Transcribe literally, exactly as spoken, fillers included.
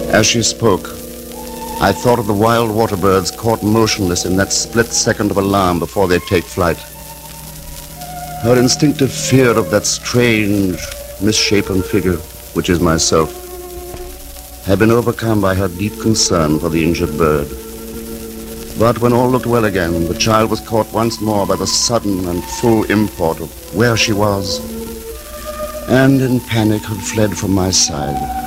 As she spoke, I thought of the wild water birds caught motionless in that split second of alarm before they take flight. Her instinctive fear of that strange, misshapen figure, which is myself, had been overcome by her deep concern for the injured bird. But when all looked well again, the child was caught once more by the sudden and full import of where she was, and in panic had fled from my side.